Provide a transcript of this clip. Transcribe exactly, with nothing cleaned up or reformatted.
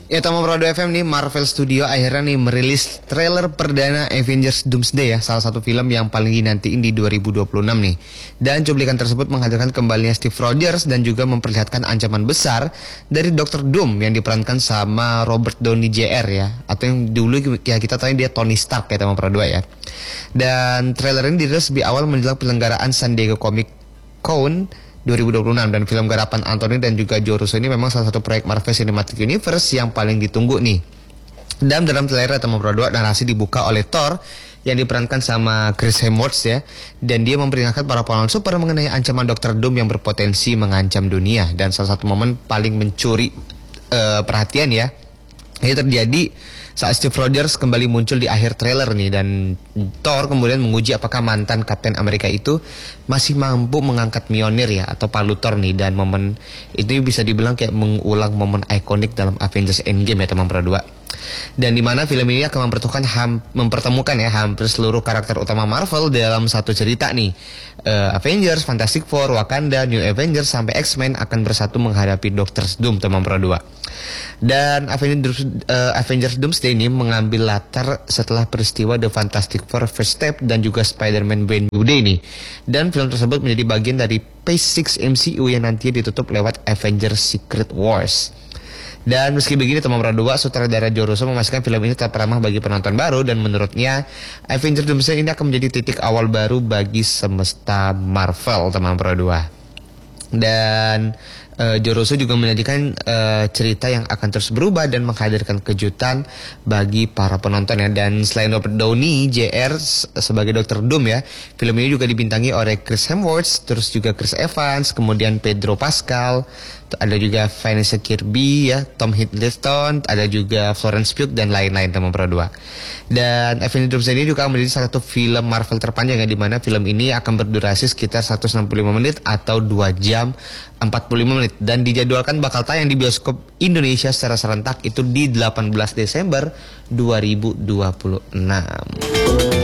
Ya, Tomo Prado F M nih, Marvel Studio akhirnya nih merilis trailer perdana Avengers Doomsday ya, salah satu film yang paling dinantiin di dua ribu dua puluh enam nih. Dan cuplikan tersebut menghadirkan kembalinya Steve Rogers dan juga memperlihatkan ancaman besar dari dokter Doom yang diperankan sama Robert Downey Junior ya, atau yang dulu ya kita tahu dia Tony Stark ya, Tomo Prado ya. Dan trailer ini dirilis lebih awal menjelang penyelenggaraan San Diego Comic Con dua ribu dua puluh enam, dan film garapan Anthony dan juga Joe Russo ini memang salah satu proyek Marvel Cinematic Universe yang paling ditunggu nih. Dan dalam trailer Tomo Prado, narasi dibuka oleh Thor yang diperankan sama Chris Hemsworth ya, dan dia memperingatkan para pahlawan super mengenai ancaman dokter Doom yang berpotensi mengancam dunia. Dan salah satu momen paling mencuri uh, perhatian ya, ini terjadi saat Steve Rogers kembali muncul di akhir trailer nih, dan Thor kemudian menguji apakah mantan Kapten Amerika itu masih mampu mengangkat Mjolnir ya, atau palu Thor nih. Dan momen itu bisa dibilang kayak mengulang momen ikonik dalam Avengers Endgame ya, teman Pro dua. Dan di mana film ini akan mempertemukan, ham, mempertemukan ya hampir seluruh karakter utama Marvel dalam satu cerita nih. Uh, Avengers, Fantastic Four, Wakanda, New Avengers sampai X-Men akan bersatu menghadapi Doctor Doom, teman Pro dua. Dan Avengers, uh, Avengers Doomsday ini mengambil latar setelah peristiwa The Fantastic Four First Step dan juga Spider-Man Brand New Day nih. Dan film tersebut menjadi bagian dari Phase enam M C U yang nantinya ditutup lewat Avengers Secret Wars. Dan meski begini, teman Pro dua, sutradara Joe Russo memastikan film ini tetap ramah bagi penonton baru, dan menurutnya Avengers Doomsday ini akan menjadi titik awal baru bagi semesta Marvel, teman Pro dua. Dan uh, Joe Russo juga menyajikan uh, cerita yang akan terus berubah dan menghadirkan kejutan bagi para penonton ya. Dan selain Robert Downey Junior sebagai dokter Doom ya, film ini juga dibintangi oleh Chris Hemsworth, terus juga Chris Evans, kemudian Pedro Pascal, ada juga Vanessa Kirby ya, Tom Hiddleston, ada juga Florence Pugh dan lain-lain, teman Pro dua. Dan Avengers Doomsday ini juga menjadi salah satu film Marvel terpanjang ya, di mana film ini akan berdurasi sekitar seratus enam puluh lima menit atau dua jam empat puluh lima menit, dan dijadwalkan bakal tayang di bioskop Indonesia secara serentak itu di delapan belas Desember dua ribu dua puluh enam.